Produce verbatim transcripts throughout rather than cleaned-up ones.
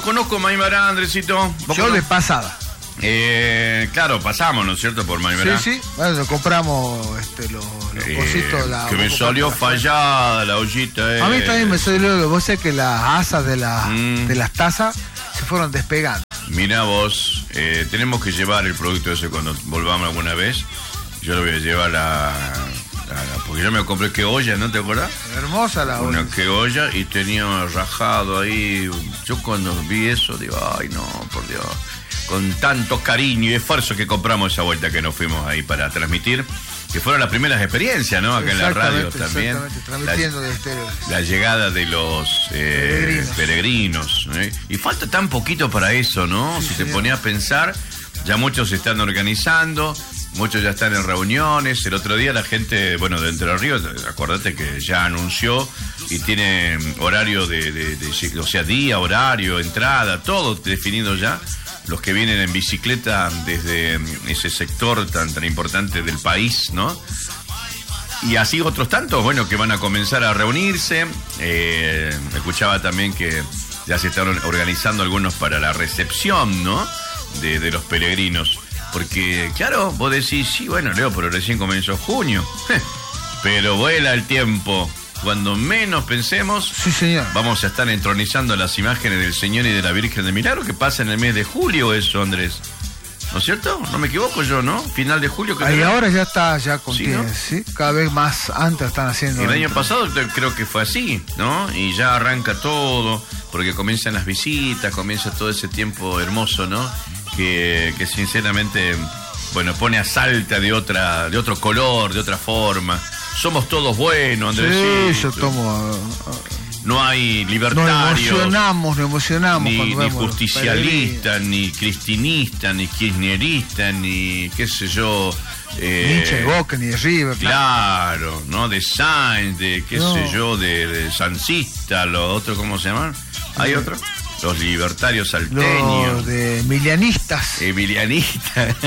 conozco Maimará, Andresito. Yo de pasada. Eh, claro, pasamos, ¿no es cierto? Por Maimará. Sí, sí. Bueno, compramos este, los, los Eh, cositos. La, que me salió fallada la ollita. Eh. A mí también me salió. Vos sabés que las asas de, la, mm. de las tazas se fueron despegando. Mira vos, eh, tenemos que llevar el producto ese cuando volvamos alguna vez. Yo lo voy a llevar a... porque yo me compré que olla, ¿no te acuerdas? Hermosa la olla. Una que olla y tenía rajado ahí. Yo cuando vi eso digo, ay no, por Dios. Con tanto cariño y esfuerzo que compramos esa vuelta que nos fuimos ahí para transmitir, que fueron las primeras experiencias, ¿no? Acá en la radio también. Transmitiendo la, de estéreo. La llegada de los eh, peregrinos. peregrinos ¿eh? Y falta tan poquito para eso, ¿no? Sí, si señor. Te ponías a pensar, ya muchos se están organizando. Muchos ya están en reuniones. El otro día la gente, bueno, de Entre Ríos, acordate que ya anunció y tiene horario de, de, de, o sea, día, horario, entrada, todo definido ya. Los que vienen en bicicleta desde ese sector tan, tan importante del país, ¿no? Y así otros tantos, bueno, que van a comenzar a reunirse. Eh, escuchaba también que ya se están organizando algunos para la recepción, ¿no? De, de los peregrinos. Porque, claro, vos decís, sí, bueno, Leo, pero recién comenzó junio. Pero vuela el tiempo. Cuando menos pensemos, sí, señor. Vamos a estar entronizando las imágenes del Señor y de la Virgen de Milagro, que pasa en el mes de julio eso, Andrés. ¿No es cierto? No me equivoco yo, ¿no? Final de julio. Ahí ahora ya está, ya contiene, ¿sí, no? ¿Sí? Cada vez más antes están haciendo. El año pasado creo que fue así, ¿no? Y ya arranca todo, porque comienzan las visitas, comienza todo ese tiempo hermoso, ¿no? Que, que sinceramente, bueno, pone a Salta de otra, de otro color, de otra forma. Somos todos buenos, Andrés. Sí, yo tomo... Uh, no hay libertarios. Nos emocionamos, nos emocionamos. Ni, ni justicialistas, ni cristinistas, ni kirchneristas, ni qué sé yo. Eh, ni hincha de Boca, ni de River. Claro, claro, ¿no? De Sainz, de qué no. sé yo, de, de Sancista, los otros, ¿cómo se llaman? ¿Hay sí. otro? Los libertarios salteños. Los de emilianistas. Emilianistas.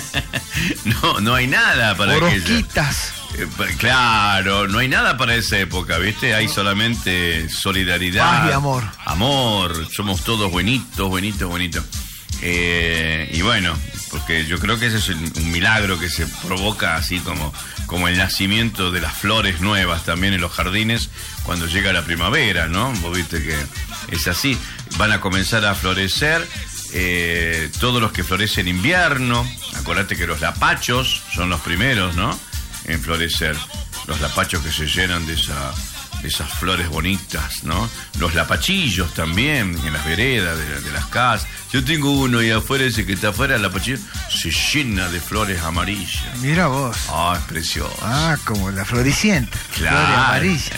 no, no hay nada para Orosquitas. Eh, claro, no hay nada para esa época, ¿viste? Hay solamente solidaridad. Paz y amor. Amor, somos todos buenitos, buenitos, buenitos. Eh, y bueno, porque yo creo que ese es un milagro que se provoca así como, como el nacimiento de las flores nuevas también en los jardines cuando llega la primavera, ¿no? Vos viste que es así. Van a comenzar a florecer eh, todos los que florecen en invierno. Acordate que los lapachos son los primeros, ¿no? En florecer. Los lapachos que se llenan de, esa, de esas flores bonitas, ¿no? Los lapachillos también, en las veredas de, de las casas. Yo tengo uno y afuera, ese que está afuera, el lapachillo, se llena de flores amarillas. Mira vos. Ah, oh, es precioso. Ah, como la floricienta. Claro. Flores amarillas.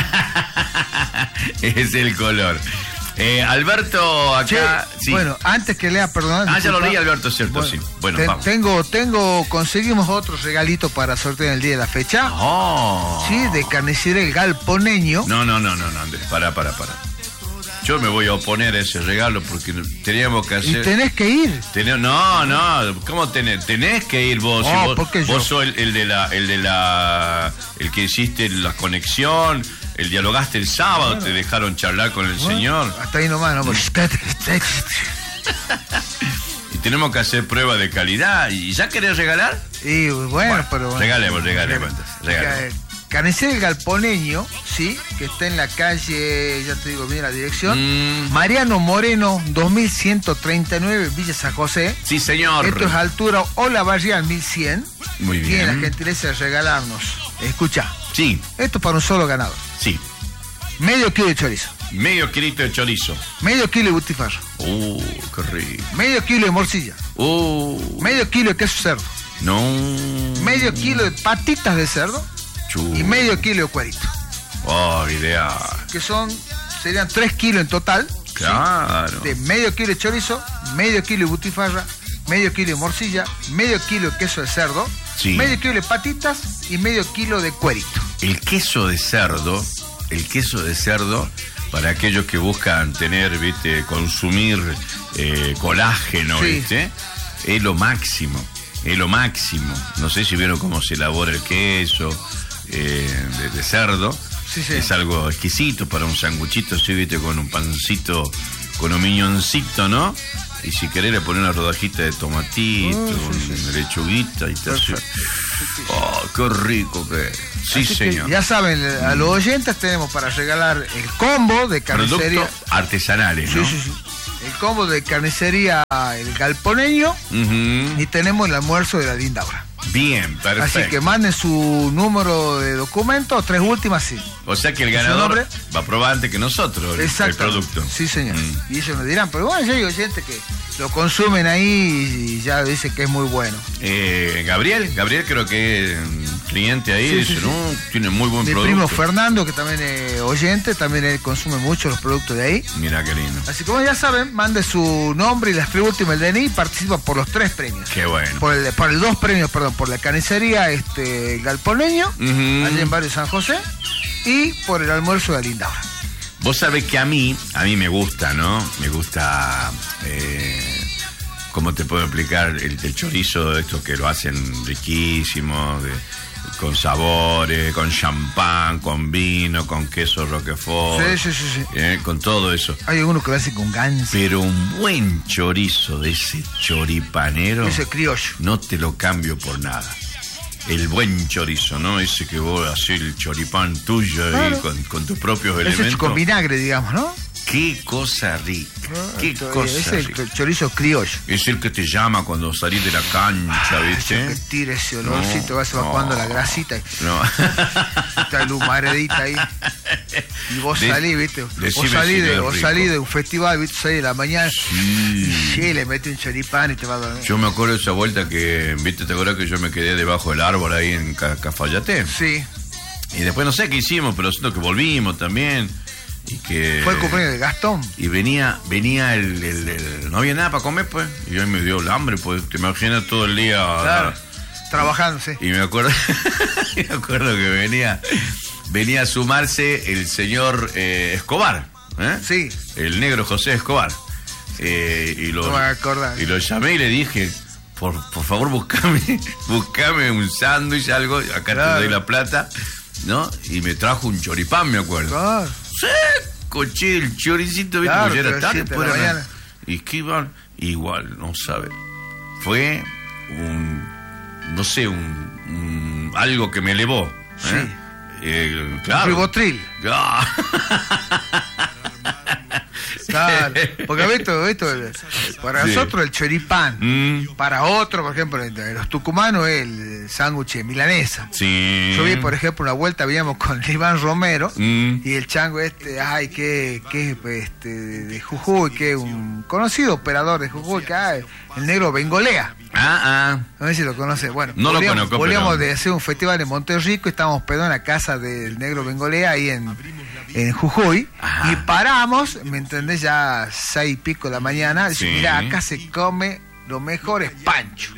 Es el color. Eh, Alberto, acá... Sí, sí. Bueno, antes que lea, perdón. Ah, ya lo leí, Alberto, cierto, bueno, sí. Bueno, te, vamos. Tengo, tengo, conseguimos otro regalito para sortear el día de la fecha. Oh. Sí, de Carnicería El Galponeño. No, no, no, no, no, Andrés, pará, pará, pará. Yo me voy a oponer a ese regalo porque teníamos que hacer... ¿Y tenés que ir? Tenés... No, no, ¿cómo tenés? Tenés que ir vos. Oh, si vos, porque vos yo... sos el, el de la... El de la... El que hiciste la conexión... El dialogaste el sábado, bueno, te dejaron charlar con el bueno, señor. Hasta ahí nomás, ¿no? Y tenemos que hacer prueba de calidad. ¿Y ya querés regalar? Y bueno, bueno pero... Bueno, regalemos, regalemos. regalemos. Carnicería El Galponeño, ¿sí? Que está en la calle, ya te digo bien la dirección. Mm. Mariano Moreno, dos mil ciento treinta y nueve, Villa San José. Sí, señor. Esto es altura Olavarría mil cien. Muy bien. Tiene la gentileza de regalarnos. Escucha. Sí. Esto es para un solo ganador. Sí. Medio kilo de chorizo. Medio kilito de chorizo. Medio kilo de butifarra. Uh, qué rico. Medio kilo de morcilla. Uh. Medio kilo de queso cerdo. No. Medio kilo de patitas de cerdo. Chu. Y medio kilo de cuerito. Oh, ideal. Que son, serían tres kilos en total. Claro. ¿sí? De medio kilo de chorizo, medio kilo de butifarra, medio kilo de morcilla, medio kilo de queso de cerdo, sí. medio kilo de patitas y medio kilo de cuerito. El queso de cerdo, el queso de cerdo, para aquellos que buscan tener, viste, consumir eh, colágeno, sí. viste, es lo máximo, es lo máximo. No sé si vieron cómo se elabora el queso eh, de, de cerdo. Sí, sí. Es algo exquisito para un sanguchito, sí, viste, con un pancito con un miñoncito, ¿no? Y si querés le pones una rodajita de tomatito, oh, sí, sí. lechuguita y tal. Oh, qué rico que es. Sí, así señor. Ya saben, a los oyentes tenemos para regalar el combo de carnicería. Productos artesanales, ¿no? Sí, sí, sí. El combo de carnicería El Galponeño, uh-huh. y tenemos el almuerzo de la Linda Hora. Bien, perfecto. Así que manden su número de documento, tres últimas, sí. O sea que el ganador va a probar antes que nosotros el, el producto. Sí, señor. Mm. Y ellos nos dirán, pero bueno, ya hay oyentes que lo consumen ahí y ya dicen que es muy bueno. Eh, Gabriel, Gabriel creo que es cliente ahí, sí, dice, sí, sí. no, tiene muy buen Mi producto. Mi primo Fernando, que también es oyente, también él consume mucho los productos de ahí. Mira qué lindo. Así que como ya saben, mande su nombre y las tres últimas el D N I y participa por los tres premios. Qué bueno. Por el, por el dos premios, perdón, por la carnicería este Galponeño, uh-huh. allá en Barrio San José, y por el almuerzo de la Linda Hora. Vos sabés que a mí, a mí me gusta, ¿no? Me gusta, eh, ¿cómo te puedo explicar? El, el chorizo, esto que lo hacen riquísimo, de, con sabores, con champán, con vino, con queso roquefort. Sí, sí, sí, sí. Eh, con todo eso. Hay algunos que lo hacen con ganso. Pero un buen chorizo de ese choripanero. Ese criollo. No te lo cambio por nada. El buen chorizo, ¿no? Ese que vos haces el choripán tuyo, claro. ahí con, con tus propios ese elementos. Ese con vinagre, digamos, ¿no? Qué cosa rica, ah, qué esto, cosa es el rica. Chorizo criollo. Es el que te llama cuando salís de la cancha, ah, ¿viste? Que tira ese olorcito, no, vas evacuando no, la grasita. No. Está el humaredita ahí. Y vos de, salís, ¿viste? Vos salís de, vos salís de un festival, ¿viste? Salís de la mañana. Sí. Y le metes un choripán y te va a dormir. Yo me acuerdo de esa vuelta que, ¿viste? ¿Te acuerdas que yo me quedé debajo del árbol ahí en Cafayate? Sí. Y después no sé qué hicimos, pero siento que volvimos también. Y que fue el cumpleaños de Gastón y venía venía el, el, el no había nada para comer, pues, y hoy me dio el hambre, pues, te imaginas todo el día, claro, trabajando, sí. Y me acuerdo me acuerdo que venía venía a sumarse el señor eh, Escobar, ¿eh? Sí, el negro José Escobar, eh, y lo no me acuerdo. Y lo llamé y le dije, por, por favor buscame buscame un sándwich, algo, acá claro. Te doy la plata, ¿no? Y me trajo un choripán, me acuerdo. Claro. Sí, coché el choricito, ¿viste? Claro, ya era tarde, por la mañana. Y que iban igual, no sabe. Fue un, no sé, un, un algo que me elevó. ¿eh? Sí. Eh, claro. Un ribotril. Ah. Claro, porque visto, visto, para sí. nosotros el choripán, mm. para otro, por ejemplo, de los tucumanos el sándwich de milanesa. Sí. Yo vi, por ejemplo, una vuelta, veíamos con Iván Romero, mm. y el chango este, ay, que, que este, de Jujuy, que es un conocido operador de Jujuy, que ay, el negro Bengolea. Ah, ah. No sé si lo conoce. Bueno, no volvíamos, lo conozco, volvíamos pero... de hacer un festival en Monterrico y estábamos pedo en la casa del negro Bengolea ahí en, en Jujuy. Ajá. Y paramos, ¿me entendés? Ya seis y pico de la mañana. Dice, sí. Mira, acá se come lo mejor es pancho.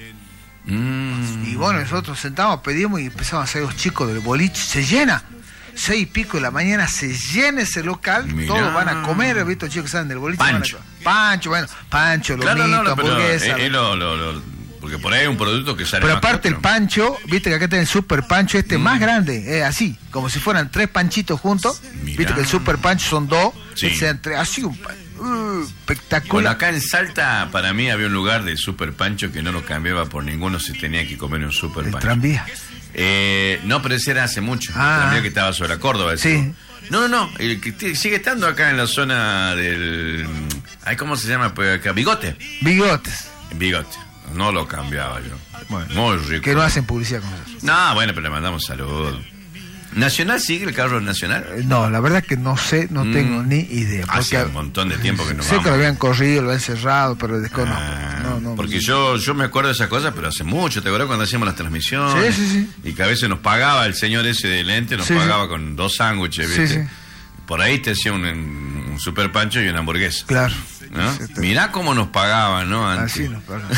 Mm. Y bueno, nosotros sentamos, pedimos y empezamos a hacer los chicos del boliche. Se llena. Seis y pico de la mañana se llena ese local. Mirá. Todos van a comer, ¿viste? Los chicos que salen del boliche. Pancho. Pancho, bueno, pancho, lomito, claro, no, no, hamburguesa. Es, es lo, lo, lo, porque por ahí hay un producto que sale. Pero más aparte el pancho, viste que acá está el super pancho este mm. más grande, eh, así, como si fueran tres panchitos juntos. Mirá. Viste que el super pancho son dos, sí. Ese entre, así un pan. Uh, espectacular. Bueno, acá en Salta, para mí había un lugar del super pancho que no lo cambiaba por ninguno, se tenía que comer un super el pancho. Tranvía. Eh, no, pero ese era hace mucho. Ah. El tranvía que estaba sobre la Córdoba. Sí. Ese. No, no, no, el que t- sigue estando acá en la zona del... Ay, ¿cómo se llama? Pues acá, Bigote. Bigotes. Bigote. No lo cambiaba yo. Bueno, muy rico. Que no hacen publicidad con nosotros. No, bueno, pero le mandamos salud. ¿Nacional sigue el carro nacional? Eh, no, la verdad que no sé, no mm. tengo ni idea. Hace un montón de tiempo que no sé vamos. que lo habían corrido, lo habían cerrado, pero desconozco. Ah, no, no, porque no. yo yo me acuerdo de esas cosas, pero hace mucho. ¿Te acuerdas cuando hacíamos las transmisiones? Sí, sí, sí. Y que a veces nos pagaba el señor ese de lente, nos sí, pagaba sí. con dos sándwiches, ¿viste? Sí, sí. Por ahí te hacía un, un super pancho y una hamburguesa. Claro. ¿No? Sí, mirá cómo nos pagaban, ¿no? Antes. Así nos pagaban.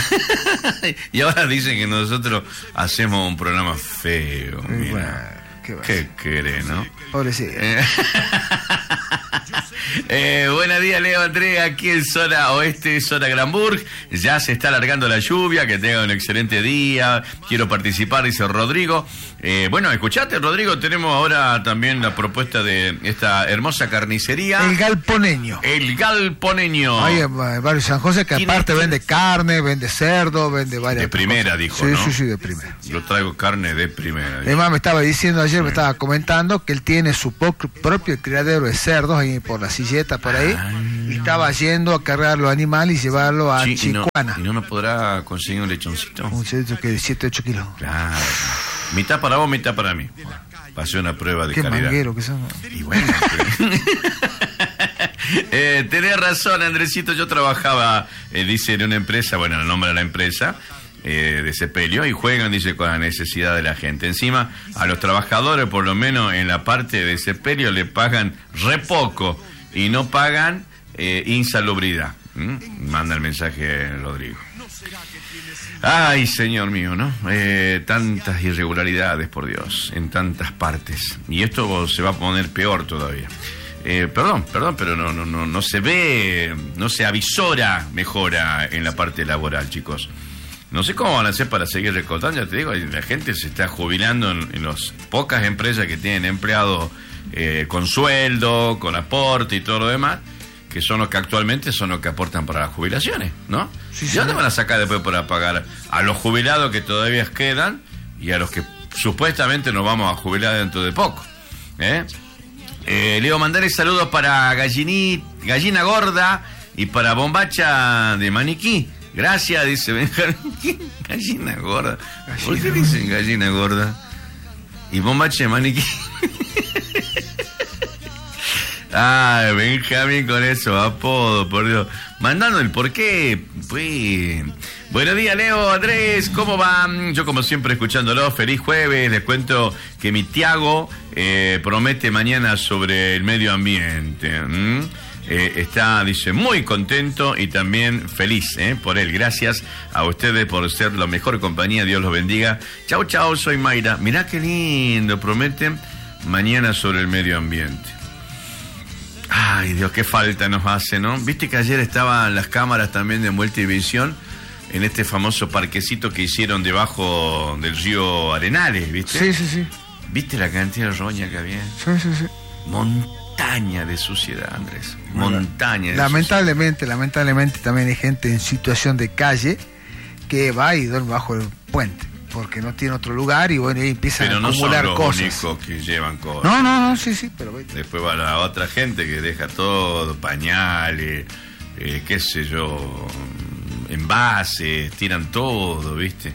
Y ahora dicen que nosotros hacemos un programa feo. Sí, mira. Bueno, ¿qué, ¿Qué querés, no? Pobrecito. Eh. Eh, buenos días, Leo, Andrés, aquí en zona oeste, zona Granburg. Ya se está alargando la lluvia, que tenga un excelente día. Quiero participar, dice Rodrigo. Eh, bueno, escuchate, Rodrigo, tenemos ahora también la propuesta de esta hermosa carnicería. El Galponeño. El Galponeño. Hay en barrio San José, que aparte vende carne, vende cerdo, vende varias De primera, cosas. dijo, sí, ¿no? Sí, sí, de primera. Yo traigo carne de primera. Además, me estaba diciendo ayer, sí. me estaba comentando que él tiene su po- propio criadero de cerdos ahí por la silleta, por ahí. Ay. Y estaba yendo a cargar los animales y llevarlo a sí, Chicuana. ¿Y no, ¿Y no nos podrá conseguir un lechoncito? Un lechoncito que de siete, ocho kilos. Claro. Mitad para vos, mitad para mí. Pasé una prueba de Qué calidad. Qué manguero que son. Y bueno. eh, tenés razón, Andresito. Yo trabajaba, eh, dice, en una empresa, bueno, el nombre de la empresa, eh, de sepelio, y juegan, dice, con la necesidad de la gente. Encima, a los trabajadores, por lo menos en la parte de sepelio, le pagan re poco y no pagan eh, insalubridad. ¿Mm? Manda el mensaje Rodrigo. Ay, señor mío, ¿no? Eh, tantas irregularidades, por Dios, en tantas partes. Y esto se va a poner peor todavía. Eh, perdón, perdón, pero no, no, no, no se ve, no se avisora mejora en la parte laboral, chicos. No sé cómo van a hacer para seguir recortando, ya te digo, la gente se está jubilando en, en las pocas empresas que tienen empleados eh, con sueldo, con aporte y todo lo demás, que son los que actualmente son los que aportan para las jubilaciones, ¿no? Sí, sí. ¿De dónde van a sacar después para pagar a los jubilados que todavía quedan y a los que supuestamente nos vamos a jubilar dentro de poco? ¿Eh? Eh, Leo, mandarle saludos para Galliní, Gallina Gorda y para Bombacha de Maniquí. Gracias, dice Benjamín. Gallina Gorda. Gallina. ¿Por qué dicen Gallina Gorda? Y Bombacha de Maniquí. Ay, Benjamín con eso, apodo, por Dios. Mandando el por qué. Pues. Buenos días, Leo, Andrés, ¿cómo van? Yo, como siempre, escuchándolo. Feliz jueves. Les cuento que mi Tiago eh, promete mañana sobre el medio ambiente. ¿Mm? Eh, está, dice, muy contento y también feliz eh, por él. Gracias a ustedes por ser la mejor compañía. Dios los bendiga. Chau, chau, soy Mayra. Mirá qué lindo. Prometen mañana sobre el medio ambiente. Ay, Dios, qué falta nos hace, ¿no? Viste que ayer estaban las cámaras también de Multivisión en este famoso parquecito que hicieron debajo del río Arenales, ¿viste? Sí, sí, sí. ¿Viste la cantidad de roña que había? Sí, sí, sí. Montaña de suciedad, Andrés. Montaña de Lamentablemente, suciedad. lamentablemente también hay gente en situación de calle que va y duerme bajo el puente, porque no tiene otro lugar y bueno, y empiezan pero a no acumular son los cosas. únicos que llevan cosas. No, no, no, sí, sí, pero después va la otra gente que deja todo, pañales, eh, qué sé yo, envases, tiran todo, ¿viste?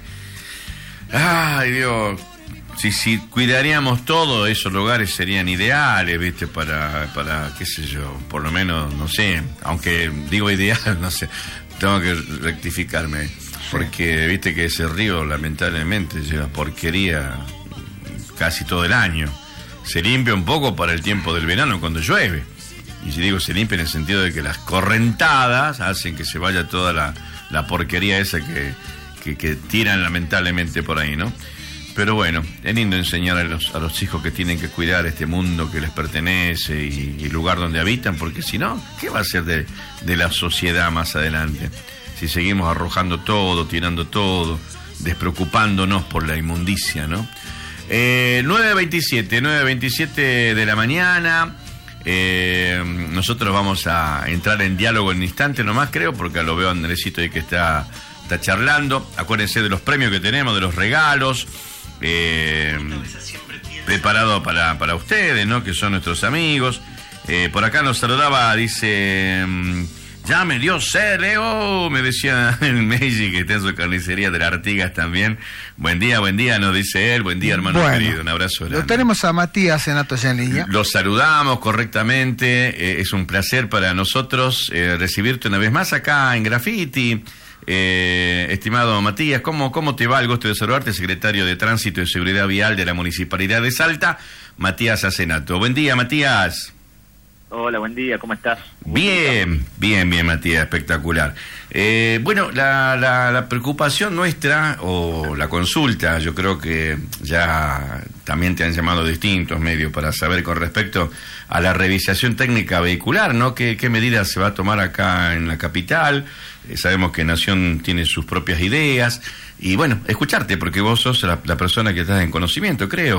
Ay, Dios, si, si cuidaríamos todos esos lugares serían ideales, ¿viste? Para, para, qué sé yo, por lo menos, no sé, aunque digo ideal, no sé, tengo que rectificarme. Porque viste que ese río lamentablemente lleva porquería casi todo el año. Se limpia un poco para el tiempo del verano cuando llueve. Y si digo se limpia en el sentido de que las correntadas hacen que se vaya toda la, la porquería esa que, que, que tiran lamentablemente por ahí, ¿no? Pero bueno, es lindo enseñar a los, a los hijos que tienen que cuidar este mundo que les pertenece y, y el lugar donde habitan, porque si no, ¿qué va a ser de, de la sociedad más adelante? Si seguimos arrojando todo, tirando todo, despreocupándonos por la inmundicia, ¿no? Eh, nueve veintisiete, nueve veintisiete de la mañana. Eh, nosotros vamos a entrar en diálogo en un instante nomás, creo, porque lo veo a Andresito ahí que está, está charlando. Acuérdense de los premios que tenemos, de los regalos. Eh, preparado para, para ustedes, ¿no? Que son nuestros amigos. Eh, por acá nos saludaba, dice... Ya me dio sed, Leo, me decía el Meiji que está en su carnicería de las Artigas también. Buen día, buen día, nos dice él. Buen día, hermano bueno, querido, un abrazo grande. Lo tenemos a Matías Senato ya en línea. Lo saludamos correctamente, eh, es un placer para nosotros eh, recibirte una vez más acá en Graffiti. Eh, estimado Matías, ¿cómo, ¿cómo te va? El gusto de saludarte, secretario de Tránsito y Seguridad Vial de la Municipalidad de Salta, Matías Acenato. Buen día, Matías. Hola, buen día, ¿cómo estás? Bien, bien, bien, Matías, espectacular. Eh, bueno, la, la, la preocupación nuestra, o la consulta, yo creo que ya también te han llamado distintos medios para saber con respecto a la revisación técnica vehicular, ¿no? ¿Qué, qué medidas se va a tomar acá en la capital? Eh, sabemos que Nación tiene sus propias ideas, y bueno, escucharte, porque vos sos la, la persona que estás en conocimiento, creo.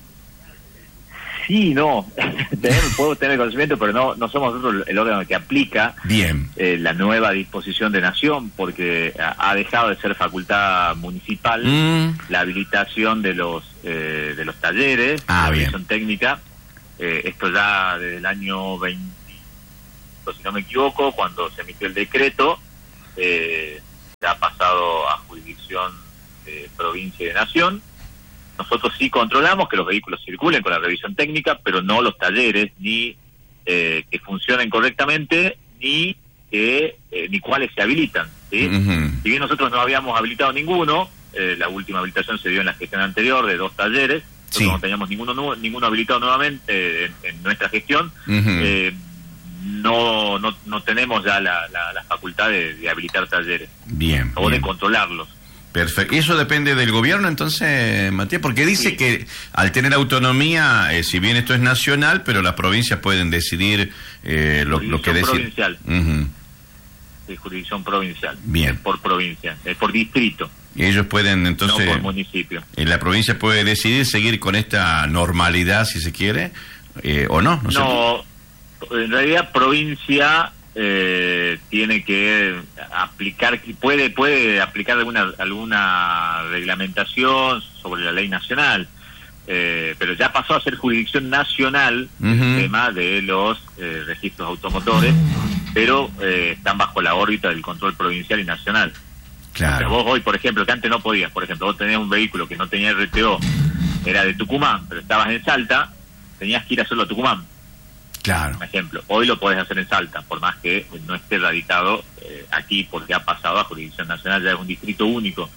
Sí, no, puedo tener conocimiento, pero no no somos nosotros el órgano que aplica Bien. Eh, la nueva disposición de Nación, porque ha, ha dejado de ser facultad municipal mm. la habilitación de los eh, de los talleres ah, de revisión técnica. Eh, esto ya desde el año veinte, si no me equivoco, cuando se emitió el decreto, eh, ya ha pasado a jurisdicción de provincia y de Nación. Nosotros sí controlamos que los vehículos circulen con la revisión técnica, pero no los talleres, ni eh, que funcionen correctamente, ni que eh, ni cuáles se habilitan, ¿sí? Uh-huh. Si bien nosotros no habíamos habilitado ninguno, eh, la última habilitación se dio en la gestión anterior de dos talleres, nosotros sí. no teníamos ninguno nu- ninguno habilitado nuevamente eh, en, en nuestra gestión, uh-huh. eh, no, no no tenemos ya la, la, la facultad de, de habilitar talleres. Bien. O bien. de controlarlos. Perfecto. ¿Y eso depende del gobierno entonces, Matías? Porque dice sí. que al tener autonomía, eh, si bien esto es nacional, pero las provincias pueden decidir eh, lo, lo que deciden. Provincial. Uh-huh. De jurisdicción provincial. Bien. Es por provincia, es por distrito. Y ellos pueden entonces... No por municipio. ¿En la provincia puede decidir seguir con esta normalidad, si se quiere, eh, o no? No, no sé. En realidad provincia... Eh, tiene que aplicar, puede puede aplicar alguna alguna reglamentación sobre la ley nacional, eh, pero ya pasó a ser jurisdicción nacional uh-huh. el tema de los eh, registros automotores, pero eh, están bajo la órbita del control provincial y nacional. Claro. O sea, vos hoy, por ejemplo, que antes no podías, por ejemplo, vos tenías un vehículo que no tenía R T O, era de Tucumán, pero estabas en Salta, tenías que ir a hacerlo a Tucumán. Claro. Por ejemplo, hoy lo podés hacer en Salta, por más que no esté radicado eh, aquí, porque ha pasado a jurisdicción nacional, ya es un distrito único.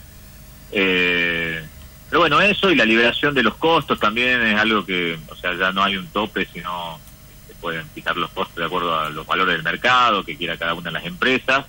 Eh, pero bueno, eso y la liberación de los costos también es algo que, o sea, ya no hay un tope, sino se pueden fijar los costos de acuerdo a los valores del mercado que quiera cada una de las empresas.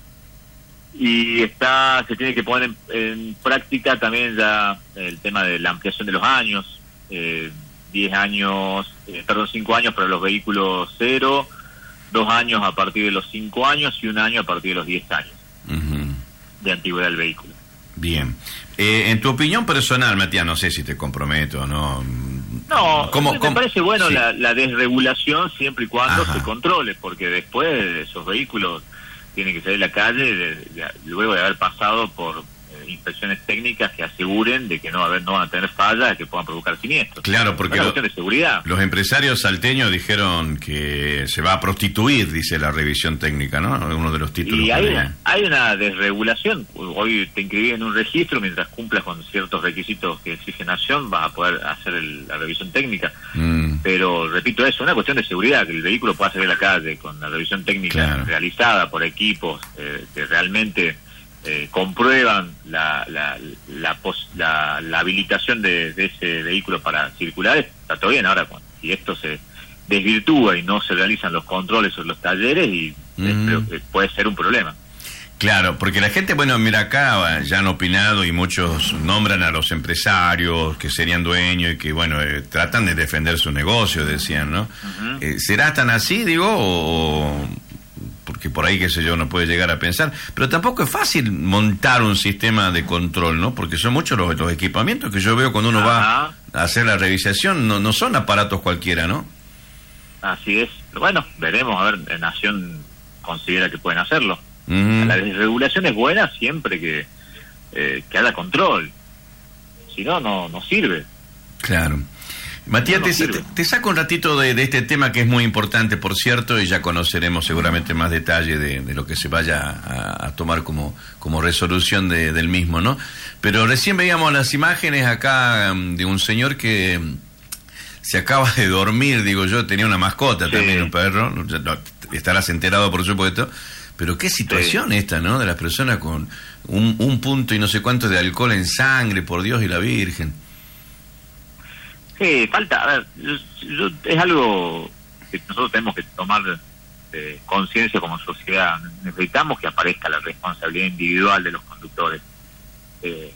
Y está se tiene que poner en, en práctica también ya el tema de la ampliación de los años. Eh, diez años, eh, perdón, cinco años para los vehículos cero, dos años a partir de los cinco años y un año a partir de los diez años uh-huh. de antigüedad del vehículo. Bien. Eh, en tu opinión personal, Matías, no sé si te comprometo o no. No, ¿Cómo, me cómo? parece bueno sí. la, la desregulación siempre y cuando Ajá. se controle, porque después esos vehículos tienen que salir a la calle de, de, luego de haber pasado por inspecciones técnicas que aseguren de que no, a ver, no van a tener fallas que puedan provocar siniestros. Claro, porque es una lo, cuestión de seguridad. Los empresarios salteños dijeron que se va a prostituir, dice la revisión técnica, ¿no? Uno de los títulos. Y hay una, hay una desregulación. Hoy te inscribís en un registro, mientras cumplas con ciertos requisitos que exige Nación, vas a poder hacer el, la revisión técnica. Mm. Pero, repito, eso es una cuestión de seguridad, que el vehículo pueda salir a la calle con la revisión técnica claro. realizada por equipos eh, que realmente... Eh, comprueban la la la, pos, la, la habilitación de, de ese vehículo para circular, está todo bien. Ahora, si esto se desvirtúa y no se realizan los controles sobre los talleres, y mm. eh, puede ser un problema. Claro, porque la gente, bueno, mira acá, ya han opinado y muchos nombran a los empresarios que serían dueños y que, bueno, eh, tratan de defender su negocio, decían, ¿no? Uh-huh. Eh, ¿Será tan así, digo, o...? Porque por ahí, qué sé yo, uno puede llegar a pensar, pero tampoco es fácil montar un sistema de control, ¿no? Porque son muchos los, los equipamientos que yo veo cuando uno Ajá. va a hacer la revisación, no no son aparatos cualquiera, ¿no? Así es. Bueno, veremos, a ver, Nación considera que pueden hacerlo. Uh-huh. La desregulación es buena siempre que, eh, que haya control, si no, no, no sirve. Claro. Matías, te, te, te saco un ratito de, de este tema que es muy importante, por cierto, y ya conoceremos seguramente más detalle de, de lo que se vaya a, a tomar como, como resolución de, del mismo, ¿no? Pero recién veíamos las imágenes acá um, de un señor que um, se acaba de dormir, digo yo, tenía una mascota sí. también, un perro, no, estarás enterado por supuesto, pero qué situación sí. esta, ¿no? De las personas con un, un punto y no sé cuánto de alcohol en sangre, por Dios y la Virgen. Sí, falta, a ver, yo, yo, es algo que nosotros tenemos que tomar eh, conciencia como sociedad. Necesitamos que aparezca la responsabilidad individual de los conductores. Eh,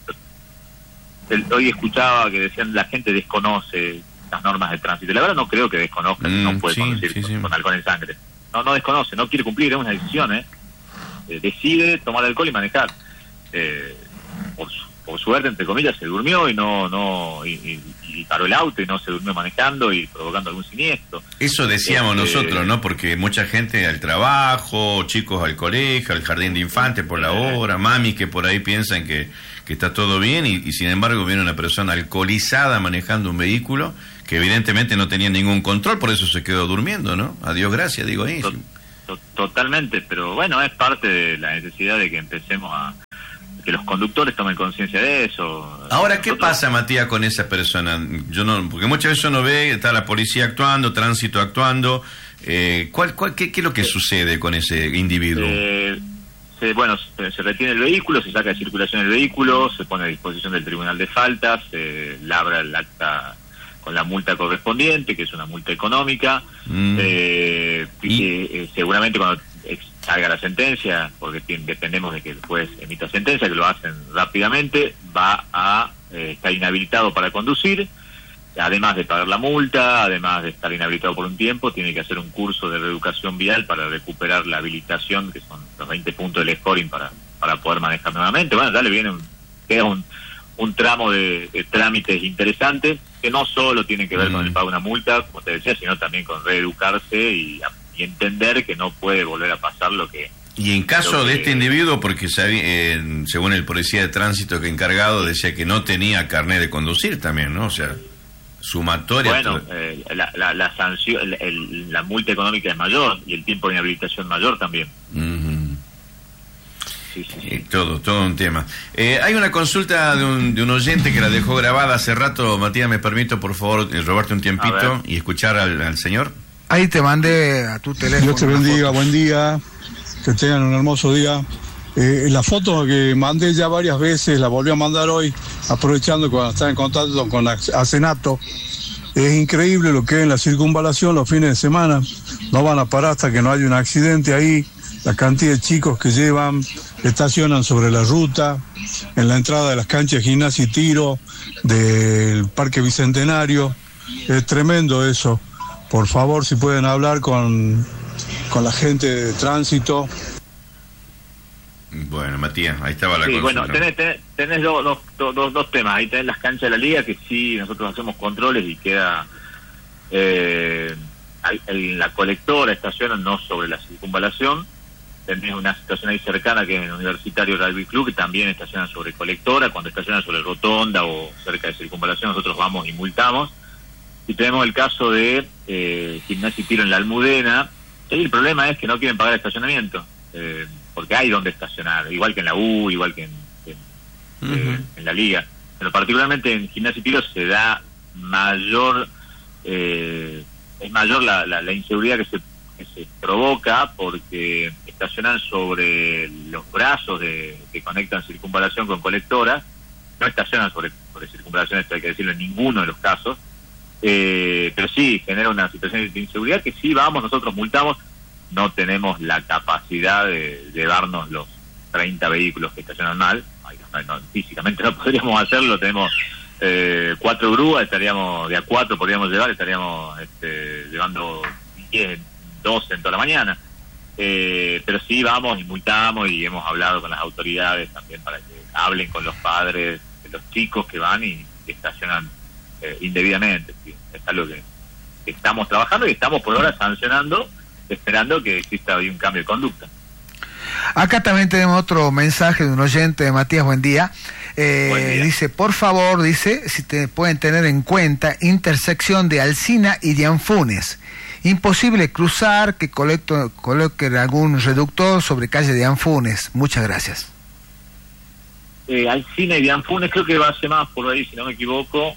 el, hoy escuchaba que decían la gente desconoce las normas de tránsito. La verdad no creo que desconozca, mm, no puede sí, conducir sí, con, sí. con alcohol en sangre. No, no desconoce, no quiere cumplir, es una decisión, ¿eh? Eh, decide tomar alcohol y manejar. Eh, por, su, por suerte, entre comillas, se durmió y no no y, y, y paró el auto y no se durmió manejando y provocando algún siniestro. Eso decíamos este, nosotros, ¿no? Porque mucha gente al trabajo, chicos al colegio, al jardín de infantes por la hora, mami que por ahí piensan que, que está todo bien y, y sin embargo viene una persona alcoholizada manejando un vehículo que evidentemente no tenía ningún control, por eso se quedó durmiendo, ¿no? Adiós, gracias, digo ahí. To- to- totalmente, pero bueno, es parte de la necesidad de que empecemos a que los conductores tomen conciencia de eso. Ahora, ¿qué Nosotros... pasa, Matías, con esa persona? Yo no, porque muchas veces uno ve, está la policía actuando, tránsito actuando. Eh, ¿cuál, cuál, qué, ¿Qué es lo que sucede con ese individuo? Eh, se, bueno, se, se retiene el vehículo, se saca de circulación el vehículo, se pone a disposición del Tribunal de Faltas, se labra el acta con la multa correspondiente, que es una multa económica. Mm. Eh, y eh, seguramente cuando salga la sentencia, porque dependemos de que el juez emita sentencia, que lo hacen rápidamente, va a eh, estar inhabilitado para conducir, además de pagar la multa, además de estar inhabilitado por un tiempo, tiene que hacer un curso de reeducación vial para recuperar la habilitación, que son los veinte puntos del scoring para para poder manejar nuevamente. Bueno, ya le viene un, queda un, un tramo de, de trámites interesantes, que no solo tienen que ver mm. con el pago de una multa, como te decía, sino también con reeducarse y y entender que no puede volver a pasar lo que... Y en caso de que, este individuo, porque eh, según el policía de tránsito que encargado decía que no tenía carnet de conducir también, ¿no? O sea, sumatoria... Bueno, eh, la, la, la sanción, el, el, la multa económica es mayor y el tiempo de inhabilitación mayor también. Uh-huh. Sí, sí, sí. Eh, todo, todo un tema. Eh, hay una consulta de un, de un oyente que la dejó grabada hace rato. Matías, me permito, por favor, robarte un tiempito y escuchar al, al señor. Ahí te mandé a tu teléfono. Dios te bendiga, buen día, que tengan un hermoso día. Eh, la foto que mandé ya varias veces, la volví a mandar hoy, aprovechando cuando está en contacto con la Asenato. Es increíble lo que es en la circunvalación los fines de semana. No van a parar hasta que no haya un accidente ahí. La cantidad de chicos que llevan, estacionan sobre la ruta, en la entrada de las canchas de gimnasia y tiro, del Parque Bicentenario. Es tremendo eso. Por favor, si pueden hablar con, con la gente de tránsito. Bueno, Matías, ahí estaba la sí, cosa. Bueno, ¿no? tenés, tenés, tenés dos, dos, dos, dos temas. Ahí tenés las canchas de la liga, que sí, nosotros hacemos controles y queda... Eh, en la colectora estacionan no sobre la circunvalación. Tenés una situación ahí cercana que es el Universitario Rugby Club, que también estacionan sobre colectora. Cuando estacionan sobre rotonda o cerca de circunvalación, nosotros vamos y multamos. Y tenemos el caso de eh, Gimnasia y Tiro en la Almudena. Y el problema es que no quieren pagar estacionamiento, eh, porque hay donde estacionar, igual que en la U, igual que en, en, uh-huh. eh, en la Liga. Pero particularmente en Gimnasia y Tiro se da mayor, eh, es mayor la, la, la inseguridad que se, que se provoca, porque estacionan sobre los brazos de, que conectan circunvalación con colectora. No estacionan sobre, sobre circunvalación, esto hay que decirlo en ninguno de los casos. Eh, pero sí, genera una situación de inseguridad que sí vamos, nosotros multamos, no tenemos la capacidad de llevarnos los treinta vehículos que estacionan mal. Ay, no, no, físicamente no podríamos hacerlo, tenemos eh, cuatro grúas, estaríamos de a cuatro podríamos llevar, estaríamos este, llevando diez, doce en toda la mañana. Eh, pero sí vamos y multamos y hemos hablado con las autoridades también para que hablen con los padres de los chicos que van y que estacionan Eh, indebidamente. Sí. Es algo que, que estamos trabajando y estamos por ahora sancionando, esperando que exista hoy un cambio de conducta. Acá también tenemos otro mensaje de un oyente de Matías, buen día. Eh, buen día. Dice, por favor, dice, si te pueden tener en cuenta, intersección de Alsina y de Anfunes. Imposible cruzar, que colecto, coloquen algún reductor sobre calle de Anfunes. Muchas gracias. Eh, Alsina y de Anfunes creo que va a ser más por ahí, si no me equivoco.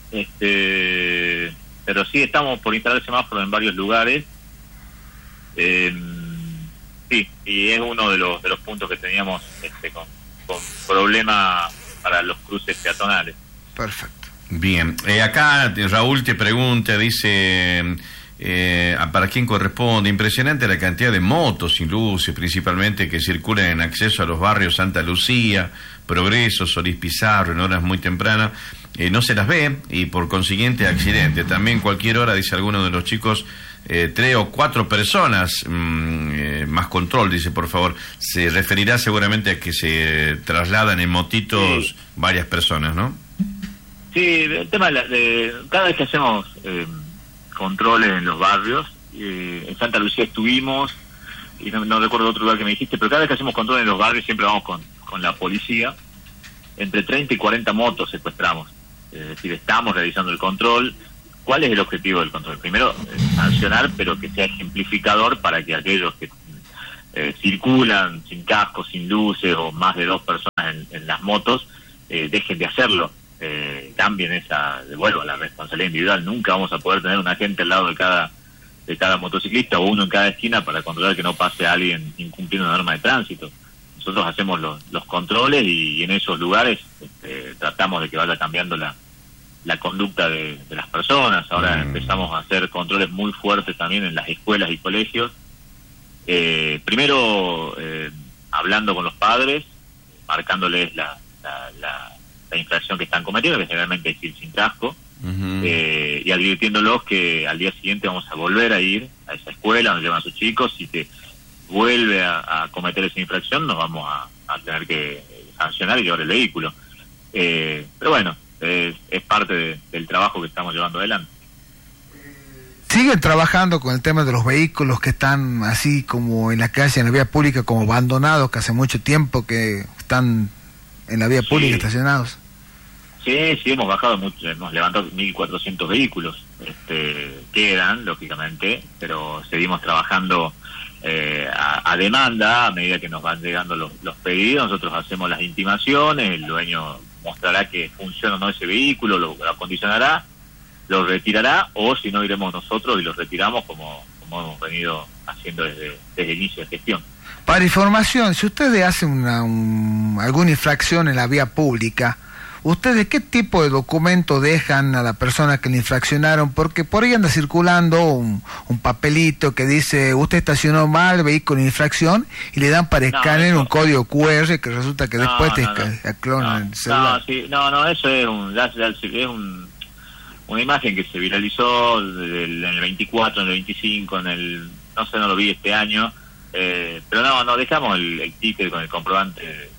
Este, pero sí estamos por instalar semáforos en varios lugares. Eh, sí, y es uno de los de los puntos que teníamos este, con, con problema para los cruces peatonales. Perfecto. Bien, eh, acá Raúl te pregunta, dice, Eh, para quién corresponde. Impresionante la cantidad de motos sin luces, principalmente, que circulan en acceso a los barrios Santa Lucía, Progreso, Solís Pizarro, en horas muy tempranas. Eh, no se las ve y por consiguiente accidente. También cualquier hora, dice alguno de los chicos, eh, tres o cuatro personas, mmm, eh, más control, dice, por favor. Se referirá seguramente a que se trasladan en motitos sí. varias personas, ¿no? Sí, el tema de, la, de cada vez que hacemos eh, controles en los barrios, eh, en Santa Lucía estuvimos, y no, no recuerdo otro lugar que me dijiste, pero cada vez que hacemos controles en los barrios siempre vamos con, con la policía, entre treinta y cuarenta motos secuestramos, es decir, estamos realizando el control. ¿Cuál es el objetivo del control? Primero, eh, sancionar, pero que sea ejemplificador para que aquellos que eh, circulan sin casco, sin luces o más de dos personas en, en las motos, eh, dejen de hacerlo. Eh, cambien esa, vuelvo a la responsabilidad individual. Nunca vamos a poder tener un agente al lado de cada de cada motociclista o uno en cada esquina para controlar que no pase a alguien incumpliendo una norma de tránsito. Nosotros hacemos los, los controles y, y en esos lugares este, tratamos de que vaya cambiando la, la conducta de, de las personas. Ahora mm. empezamos a hacer controles muy fuertes también en las escuelas y colegios. Eh, primero eh, hablando con los padres, marcándoles la, la, la la infracción que están cometiendo, que generalmente es ir sin casco, uh-huh. eh, y advirtiéndolos que al día siguiente vamos a volver a ir a esa escuela donde llevan a sus chicos. Si te vuelve a, a cometer esa infracción, nos vamos a, a tener que sancionar y llevar el vehículo. Eh, pero bueno, es, es parte de, del trabajo que estamos llevando adelante. ¿Siguen trabajando con el tema de los vehículos que están así como en la calle, en la vía pública, como abandonados, que hace mucho tiempo que están en la vía pública sí. estacionados? Sí, sí, hemos bajado mucho, hemos levantado mil cuatrocientos vehículos, este, quedan, lógicamente, pero seguimos trabajando eh, a, a demanda, a medida que nos van llegando los, los pedidos. Nosotros hacemos las intimaciones, el dueño mostrará que funciona o no ese vehículo, lo, lo acondicionará, lo retirará, o si no, iremos nosotros y lo retiramos como, como hemos venido haciendo desde, desde el inicio de gestión. Para información, si ustedes hacen una, un, alguna infracción en la vía pública, ¿ustedes qué tipo de documento dejan a la persona que le infraccionaron? Porque por ahí anda circulando un, un papelito que dice, usted estacionó mal, vehículo en infracción, y le dan para escanear no, un código cu erre que resulta que no, después te no, no, clonan no, el celular. No, sí, no, no, eso es, un, es un, una imagen que se viralizó del, en el veinticuatro, en el veinticinco, en el, no sé, no lo vi este año. Eh, pero no, no dejamos el, el ticket con el comprobante de,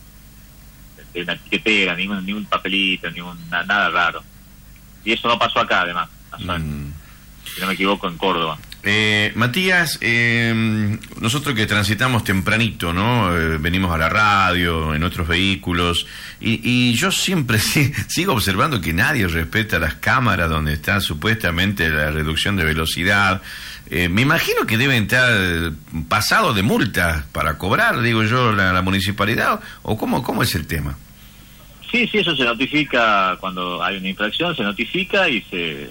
de una tiquetera, ni un, ni un papelito, ni un, nada, nada raro. Y eso no pasó acá, además, mm. si no me equivoco, en Córdoba. Eh, Matías, eh, nosotros que transitamos tempranito, ¿no? Eh, venimos a la radio, en otros vehículos, y, y yo siempre sí, sigo observando que nadie respeta las cámaras donde está supuestamente la reducción de velocidad. Eh, me imagino que deben estar pasados de multas para cobrar, digo yo, la, la municipalidad, o cómo, cómo es el tema. Sí, sí, eso se notifica cuando hay una infracción, se notifica y se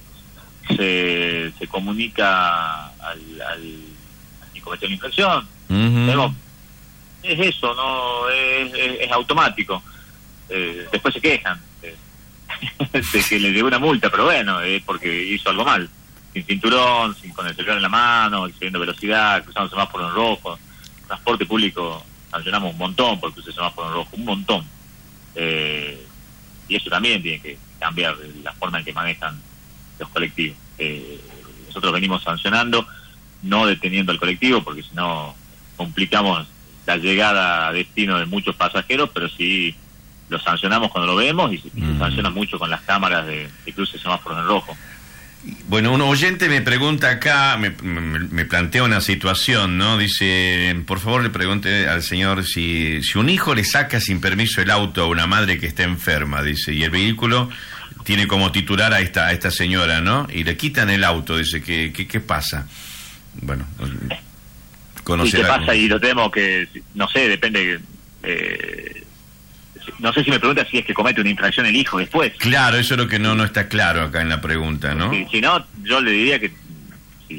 se, se comunica al, al, al que cometió la infracción. Uh-huh. Tenemos, es eso, no es, es, es automático. Eh, después se quejan eh, de que le llegó una multa, pero bueno, es porque hizo algo mal. Sin cinturón, sin con el celular en la mano, excediendo velocidad, cruzando semáforo en rojo. Transporte público sancionamos un montón por cruzar semáforo en rojo, un montón. Eh, y eso también tiene que cambiar la forma en que manejan los colectivos. Eh, nosotros venimos sancionando, no deteniendo al colectivo, porque si no complicamos la llegada a destino de muchos pasajeros, pero sí lo sancionamos cuando lo vemos y se, mm. se sanciona mucho con las cámaras de, de cruce semáforo en rojo. Bueno, un oyente me pregunta acá, me, me, me plantea una situación, ¿no? Dice, por favor le pregunte al señor si, si un hijo le saca sin permiso el auto a una madre que está enferma, dice, y el vehículo tiene como titular a esta a esta señora, ¿no? Y le quitan el auto, dice, ¿qué, qué, qué pasa? Bueno, conocer. ¿Y qué pasa? Y lo tenemos que, no sé, depende... Eh, no sé si me pregunta si es que comete una infracción el hijo después. Claro, eso es lo que no no está claro acá en la pregunta, ¿no? Si, si no, yo le diría que si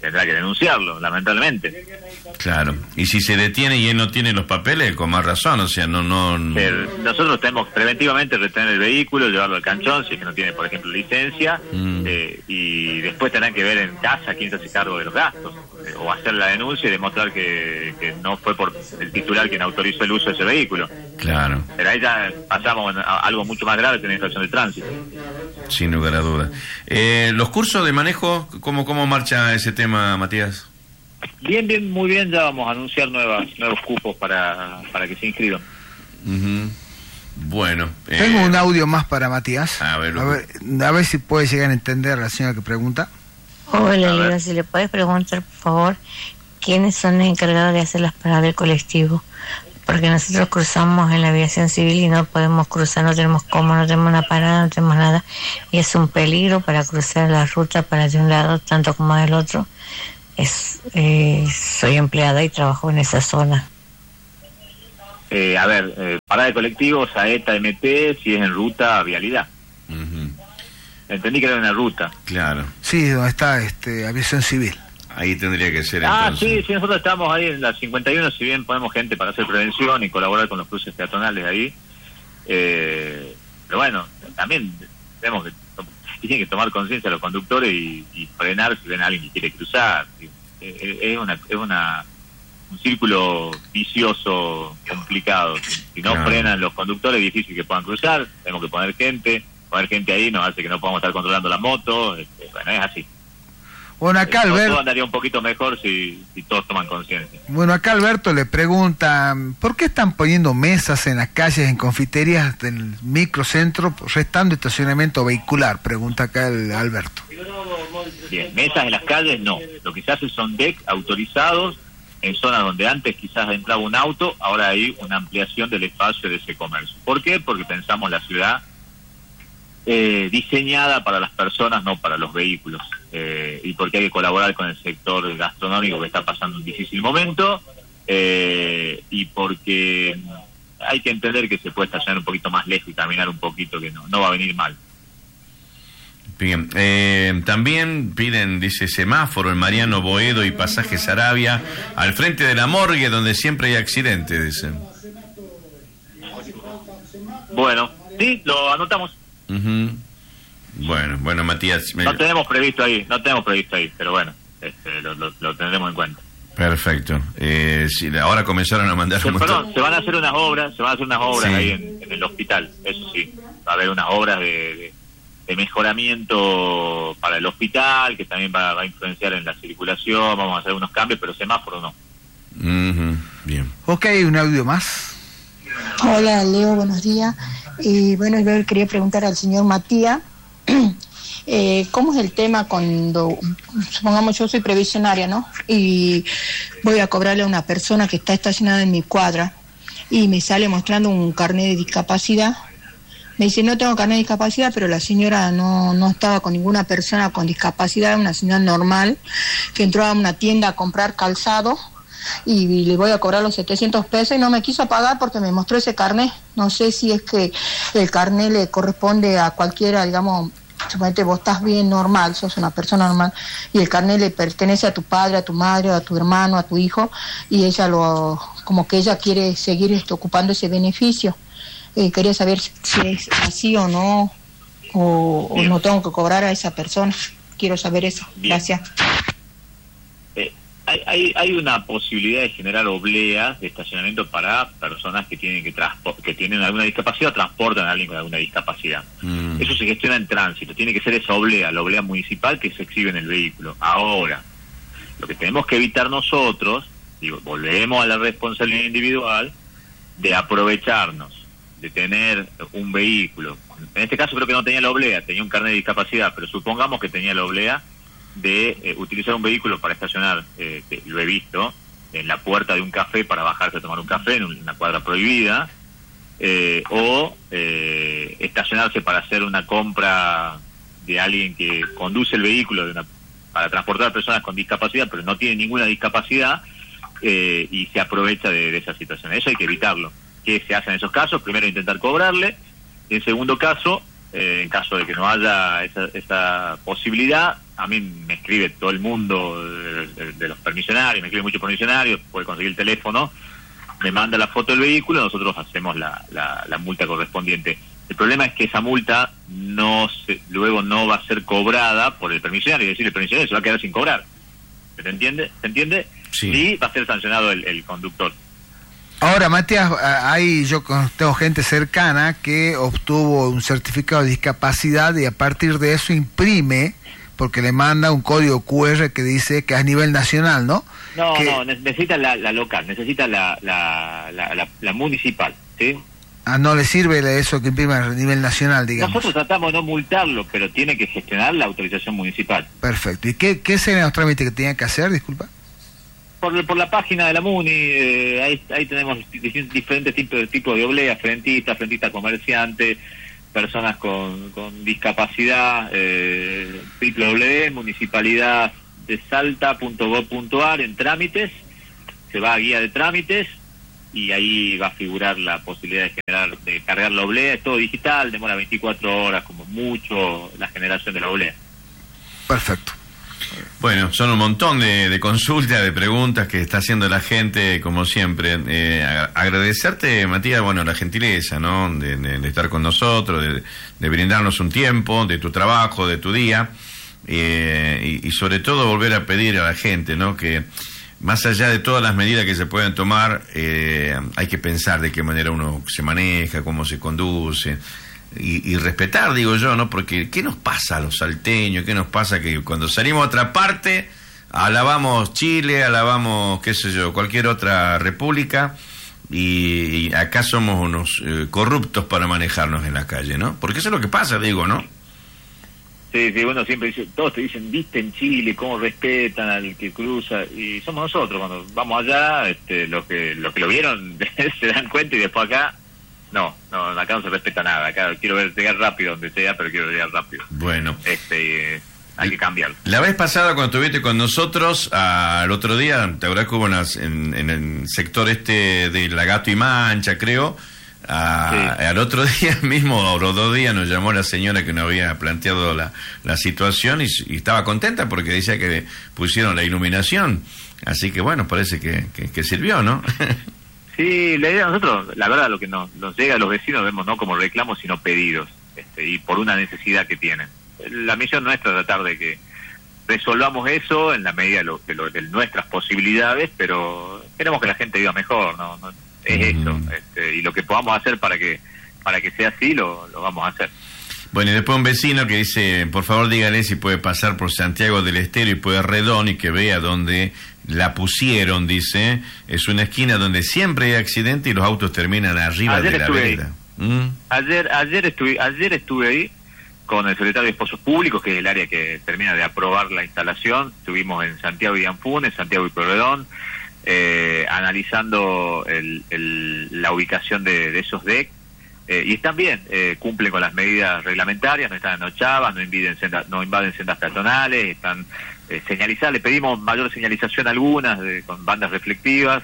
tendrá que denunciarlo, lamentablemente. Claro, y si se detiene y él no tiene los papeles, con más razón, o sea, no... no... Eh, nosotros tenemos preventivamente retener el vehículo, llevarlo al canchón, si es que no tiene, por ejemplo, licencia, mm. eh, y después tendrán que ver en casa quién se hace cargo de los gastos, eh, o hacer la denuncia y demostrar que, que no fue por el titular quien autorizó el uso de ese vehículo. Claro. Pero ahí ya pasamos a algo mucho más grave que la infracción de tránsito. Sin lugar a dudas. Eh, ¿Los cursos de manejo, cómo, cómo marcha ese tema, Matías? Bien, bien, muy bien, ya vamos a anunciar nuevas, nuevos cupos para, para que se inscriban. Uh-huh. Bueno. Eh... Tengo un audio más para Matías. A ver, a ver, a ver si puede llegar a entender a la señora que pregunta. Hola, Leo, si le puedes preguntar, por favor, ¿quiénes son los encargados de hacer las paradas del colectivo? Porque nosotros cruzamos en la aviación civil y no podemos cruzar, no tenemos cómo, no tenemos una parada, no tenemos nada. Y es un peligro para cruzar la ruta para de un lado, tanto como del otro. Es, eh, soy empleada y trabajo en esa zona. Eh, a ver, eh, parada de colectivos, Saeta, M T, si es en ruta, vialidad. Uh-huh. Entendí que era una ruta. Claro. Sí, donde está este, aviación civil. Ahí tendría que ser. Ah, entonces. sí, sí, nosotros estamos ahí en la cincuenta y uno, si bien ponemos gente para hacer prevención y colaborar con los cruces peatonales ahí. Eh, pero bueno, también tenemos que, tienen que tomar conciencia los conductores y, y frenar si ven a alguien que quiere cruzar. Es, es una es una un círculo vicioso complicado. Si no claro. frenan los conductores es difícil que puedan cruzar. Tenemos que poner gente, poner gente ahí nos hace que no podamos estar controlando la moto. Este, bueno, es así. Bueno, acá Alberto... Todo andaría un poquito mejor si, si todos toman conciencia. Bueno, acá Alberto le pregunta, ¿por qué están poniendo mesas en las calles, en confiterías del microcentro, restando estacionamiento vehicular? Pregunta acá el Alberto. Bien, mesas en las calles no. Lo que se hace son deck autorizados en zonas donde antes quizás entraba un auto, ahora hay una ampliación del espacio de ese comercio. ¿Por qué? Porque pensamos la ciudad eh, diseñada para las personas, no para los vehículos. Eh, y porque hay que colaborar con el sector gastronómico que está pasando un difícil momento, eh, y porque hay que entender que se puede estacionar un poquito más lejos y caminar un poquito, que no, no va a venir mal. Bien, eh, también piden, dice, semáforo en Mariano Boedo y Pasaje Sarabia, al frente de la morgue donde siempre hay accidentes, dicen. Bueno, sí, lo anotamos. Uh-huh. Bueno, bueno, Matías... Me... No tenemos previsto ahí, no tenemos previsto ahí, pero bueno, este, lo, lo, lo tendremos en cuenta. Perfecto. Eh, sí, ahora comenzaron a mandar... Se, un perdón, montón... se van a hacer unas obras, se van a hacer unas obras sí. ahí en, en el hospital, eso sí. Va a haber unas obras de, de, de mejoramiento para el hospital, que también va, va a influenciar en la circulación, vamos a hacer unos cambios, pero semáforo no. Uh-huh. Bien. Ok, un audio más. Hola, Leo, buenos días. Y bueno, yo quería preguntar al señor Matías, eh, ¿cómo es el tema cuando, supongamos yo soy previsionaria, ¿no? Y voy a cobrarle a una persona que está estacionada en mi cuadra y me sale mostrando un carnet de discapacidad. Me dice, no tengo carnet de discapacidad, pero la señora no, no estaba con ninguna persona con discapacidad, una señora normal, que entró a una tienda a comprar calzado, y le voy a cobrar los setecientos pesos y no me quiso pagar porque me mostró ese carnet. No sé si es que el carnet le corresponde a cualquiera, digamos, suponete vos estás bien normal, sos una persona normal, y el carnet le pertenece a tu padre, a tu madre, a tu hermano, a tu hijo, y ella lo, como que ella quiere seguir esto, ocupando ese beneficio. Eh, quería saber si es así o no, o, o no tengo que cobrar a esa persona. Quiero saber eso. Bien. Gracias. Eh, hay, hay, hay una posibilidad de generar obleas de estacionamiento para personas que tienen que transpo- que tienen alguna discapacidad o transportan a alguien con alguna discapacidad. Mm. Eso se gestiona en tránsito. Tiene que ser esa oblea, la oblea municipal que se exhibe en el vehículo. Ahora, lo que tenemos que evitar nosotros, digo, volvemos a la responsabilidad individual de aprovecharnos de tener un vehículo. En este caso creo que no tenía la oblea, tenía un carnet de discapacidad, pero supongamos que tenía la oblea de eh, utilizar un vehículo para estacionar, eh, que lo he visto, en la puerta de un café para bajarse a tomar un café en una cuadra prohibida, eh, o eh, estacionarse para hacer una compra de alguien que conduce el vehículo de una, para transportar a personas con discapacidad, pero no tiene ninguna discapacidad, eh, y se aprovecha de, de esa situación. Eso hay que evitarlo. ¿Qué se hace en esos casos? Primero, intentar cobrarle. En segundo caso, Eh, en caso de que no haya esa, esa posibilidad, a mí me escribe todo el mundo de, de, de los permisionarios, me escribe muchos permisionarios, puede conseguir el teléfono, me manda la foto del vehículo, nosotros hacemos la, la, la multa correspondiente. El problema es que esa multa no se, luego no va a ser cobrada por el permisionario, es decir, el permisionario se va a quedar sin cobrar. ¿Se entiende? ¿Se entiende? Sí. Y va a ser sancionado el, el conductor. Ahora, Matías, hay, yo tengo gente cercana que obtuvo un certificado de discapacidad y a partir de eso imprime, porque le manda un código cu erre que dice que es a nivel nacional, ¿no? No, que... no, necesita la, la local, necesita la, la, la, la, la municipal, ¿sí? Ah, no le sirve eso que imprime a nivel nacional, digamos. Nosotros tratamos de no multarlo, pero tiene que gestionar la autorización municipal. Perfecto. ¿Y qué, qué serían los trámites que tenía que hacer, disculpa? Por, por la página de la MUNI, eh, ahí, ahí tenemos diferentes tipos, tipos de oblea, frentistas, frentistas comerciantes, personas con, con discapacidad, eh, doble u doble u doble u punto municipalidad de salta punto gob punto ar en trámites, se va a guía de trámites y ahí va a figurar la posibilidad de generar, de cargar la oblea, es todo digital, demora veinticuatro horas como mucho la generación de la oblea. Perfecto. Bueno, son un montón de, de consultas, de preguntas que está haciendo la gente, como siempre. Eh, agradecerte, Matías, bueno, la gentileza, ¿no? De, de, de estar con nosotros, de, de brindarnos un tiempo, de tu trabajo, de tu día, eh, y, y sobre todo volver a pedir a la gente, ¿no? Que más allá de todas las medidas que se pueden tomar, eh, hay que pensar de qué manera uno se maneja, cómo se conduce. Y, y respetar, digo yo, ¿no? Porque ¿qué nos pasa a los salteños? ¿Qué nos pasa que cuando salimos a otra parte alabamos Chile, alabamos, qué sé yo, cualquier otra república y, y acá somos unos eh, corruptos para manejarnos en la calle, ¿no? Porque eso es lo que pasa, digo, ¿no? Sí, sí, bueno, siempre dice, todos te dicen, viste en Chile, cómo respetan al que cruza, y somos nosotros, cuando vamos allá, este, los que, los que lo vieron se dan cuenta y después acá... No, no, acá no se respeta nada. Acá quiero ver llegar rápido donde sea, pero quiero llegar rápido. Bueno. Este, eh, hay que cambiarlo. La vez pasada cuando estuviste con nosotros, al otro día, te acuerdas que hubo unas, en, en el sector este de La Gato y Mancha, creo, a, sí. Al otro día mismo, o los dos días, nos llamó la señora que nos había planteado la, la situación y, y estaba contenta porque decía que pusieron la iluminación. Así que bueno, parece que, que, que sirvió, ¿no? Sí, la idea de nosotros, la verdad, lo que nos, nos llega a los vecinos vemos no como reclamos, sino pedidos, este, y por una necesidad que tienen. La misión nuestra es tratar de que resolvamos eso en la medida de, lo, de, lo, de nuestras posibilidades, pero queremos que la gente viva mejor, no, no es mm. eso, este, y lo que podamos hacer para que para que sea así, lo, lo vamos a hacer. Bueno, y después un vecino que dice, por favor dígale si puede pasar por Santiago del Estero y Pueyrredón y que vea dónde la pusieron, dice, es una esquina donde siempre hay accidente y los autos terminan arriba ayer de la vereda. ¿Mm? Ayer, ayer estuve, ayer estuve ahí con el secretario de Pozos Públicos, que es el área que termina de aprobar la instalación. Estuvimos en Santiago y Anfunes, Santiago y Pueyrredón, eh, analizando el, el, la ubicación de, de esos D E C. Eh, y están bien, eh, cumplen con las medidas reglamentarias, no están en ochavas, no invaden sendas, no invaden sendas peatonales, están eh, señalizadas, le pedimos mayor señalización a algunas, de, con bandas reflectivas,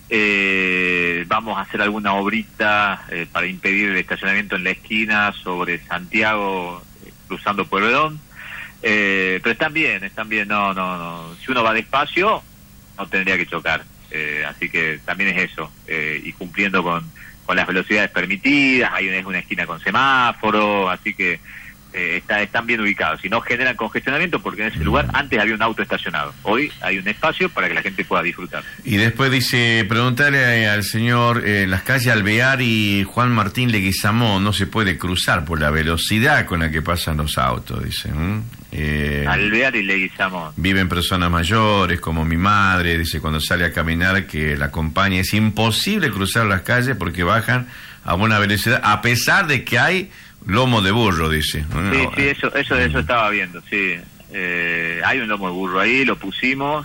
eh, vamos a hacer alguna obrita eh, para impedir el estacionamiento en la esquina sobre Santiago, eh, cruzando Pueyrredón, eh, pero están bien, están bien, no, no, no, si uno va despacio, no tendría que chocar, eh, así que también es eso, eh, y cumpliendo con con las velocidades permitidas, hay una, es una esquina con semáforo, así que eh, está, están bien ubicados. Y no generan congestionamiento porque en ese lugar antes había un auto estacionado. Hoy hay un espacio para que la gente pueda disfrutar. Y después dice, preguntarle al señor, eh, las calles Alvear y Juan Martín Leguizamón no se puede cruzar por la velocidad con la que pasan los autos, dice. ¿Mm? Eh, Alvear y Leguizamón. Viven personas mayores, como mi madre, dice, cuando sale a caminar que la acompaña, es imposible cruzar las calles porque bajan a buena velocidad, a pesar de que hay lomo de burro, dice. Sí, sí, eso, eso, eso estaba viendo, sí. Eh, hay un lomo de burro ahí, lo pusimos.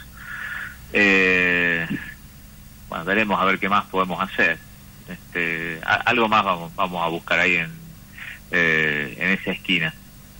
Eh, bueno, veremos a ver qué más podemos hacer. Este, a, algo más vamos, vamos a buscar ahí en, eh, en esa esquina.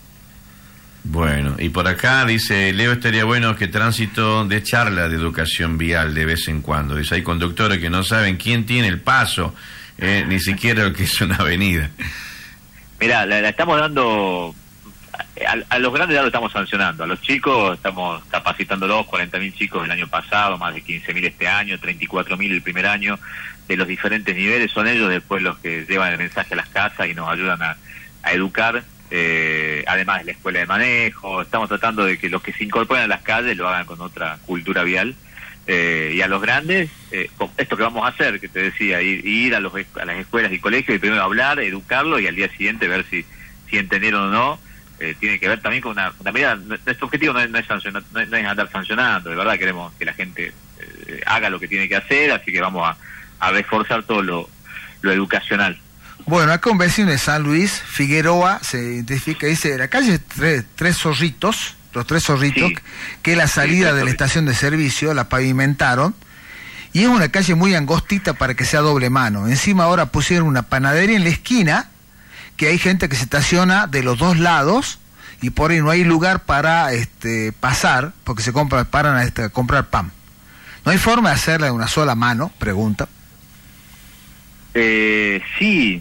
Bueno, y por acá dice, Leo, estaría bueno que tránsito de charla de educación vial de vez en cuando. Dice, hay conductores que no saben quién tiene el paso, eh, ni siquiera lo que es una avenida. Mirá, la, la estamos dando, a, a los grandes ya lo estamos sancionando, a los chicos estamos capacitándolos, cuarenta mil chicos el año pasado, más de quince mil este año, treinta y cuatro mil el primer año, de los diferentes niveles, son ellos después los que llevan el mensaje a las casas y nos ayudan a, a educar, eh, además de la escuela de manejo, estamos tratando de que los que se incorporen a las calles lo hagan con otra cultura vial, eh, y a los grandes, eh, con esto que vamos a hacer, que te decía, ir, ir a, los, a las escuelas y colegios y primero hablar, educarlo y al día siguiente ver si, si entendieron o no. Eh, tiene que ver también con una, una medida. Nuestro objetivo no es, no, es sancionar, no, es, no es andar sancionando, de verdad queremos que la gente eh, haga lo que tiene que hacer, así que vamos a, a reforzar todo lo, lo educacional. Bueno, acá un vecino de San Luis, Figueroa, se identifica, dice, la calle tres, tres Zorritos, los tres Zorritos, sí, que es la salida sí, de la estación de servicio, la pavimentaron, y es una calle muy angostita para que sea doble mano. Encima ahora pusieron una panadería en la esquina, que hay gente que se estaciona de los dos lados, y por ahí no hay lugar para este pasar, porque se compra, paran a, este, a comprar pan. ¿No hay forma de hacerla de una sola mano? Pregunta. Eh, sí,